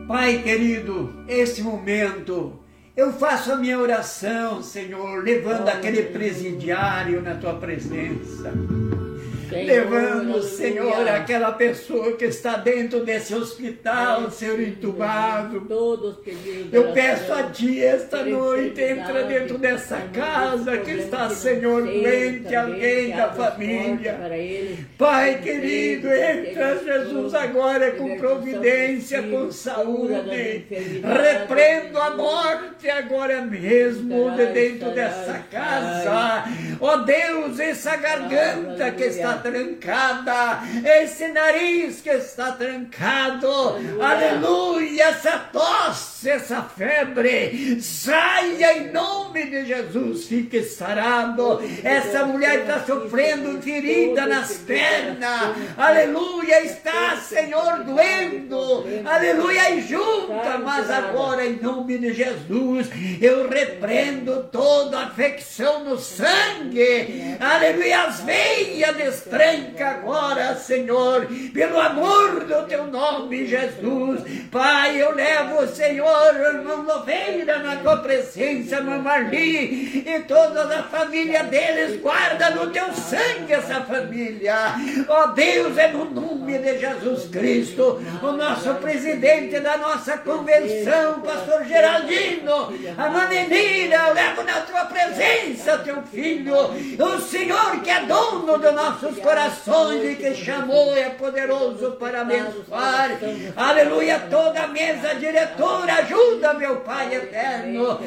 Pai querido, esse momento eu faço a minha oração, Senhor, levando aquele presidiário na tua presença. Levando, Senhor, aquela pessoa que está dentro desse hospital, Senhor, entubado. Eu peço a Ti esta noite, entra dentro dessa casa que está, Senhor, doente, alguém da família. Pai querido, entra, Jesus, agora com providência, com saúde. Repreendo a morte agora mesmo de dentro dessa casa. Ó Deus, essa garganta que está trancada, esse nariz que está trancado, aleluia, essa tosse, essa febre, saia em nome de Jesus, fique sarado. Essa mulher está sofrendo ferida nas pernas, aleluia, está, Senhor, doendo, aleluia, e junta, mas agora em nome de Jesus, eu repreendo toda afecção no sangue, aleluia, as veias destranca agora, Senhor, pelo amor do teu nome, Jesus. Pai, eu levo, Senhor, irmão Loveira na tua presença, irmão Marli e toda a família deles, guarda no teu sangue essa família. Ó Deus, é no nome de Jesus Cristo, o nosso presidente da nossa convenção, pastor Geraldino, a Manenira, eu levo na tua presença teu filho, o Senhor que é dono dos nossos corações e que chamou, é poderoso para abençoar, aleluia, toda a mesa diretora, ajuda, meu Pai eterno,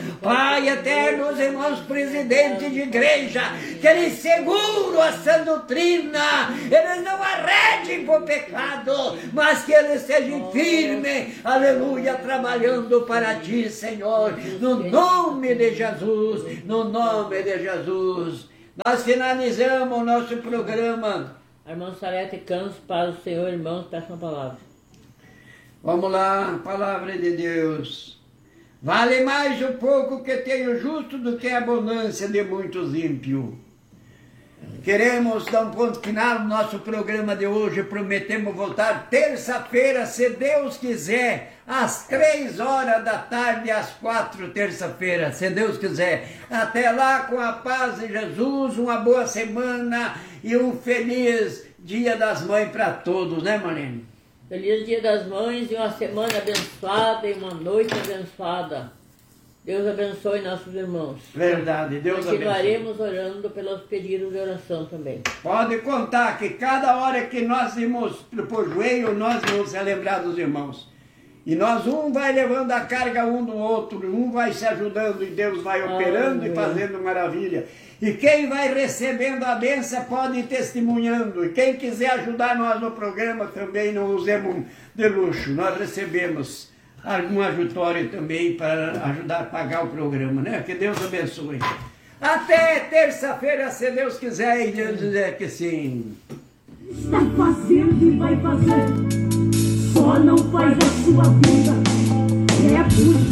os irmãos presidentes de igreja, que eles seguram essa doutrina, eles não arredem por pecado, mas que eles sejam firmes, aleluia, trabalhando para ti, Senhor, no nome de Jesus, no nome de Jesus. Nós finalizamos o nosso programa. Irmão Sarete Campos, para o Senhor, irmãos, peçam a palavra. Vamos lá, palavra de Deus. Vale mais o pouco que tem o justo do que a abundância de muitos ímpios. Queremos dar um ponto final no nosso programa de hoje. Prometemos voltar terça-feira, se Deus quiser, às 3 horas da tarde, às 4, terça-feira, se Deus quiser. Até lá, com a paz de Jesus, uma boa semana e um feliz Dia das Mães para todos, né, Marlene? Feliz Dia das Mães e uma semana abençoada e uma noite abençoada. Deus abençoe nossos irmãos. Verdade, Deus abençoe. Continuaremos orando pelos pedidos de oração também. Pode contar que cada hora que nós irmos por joelho, nós vamos se lembrar dos irmãos. E nós, um vai levando a carga um do outro, um vai se ajudando e Deus vai operando e fazendo maravilha. E quem vai recebendo a bênção pode ir testemunhando. E quem quiser ajudar nós no programa também, não usemos de luxo, nós recebemos algum ajutório também para ajudar a pagar o programa, né? Que Deus abençoe. Até terça-feira, se Deus quiser, e Deus dizer que sim. Está fazendo e vai fazer, só não faz a sua vida. É por